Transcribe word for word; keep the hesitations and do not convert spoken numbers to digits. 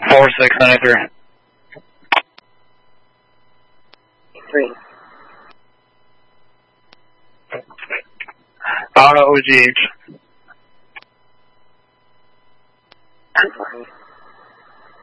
Four six ninety three. Three. Auto O G H. I'm sorry.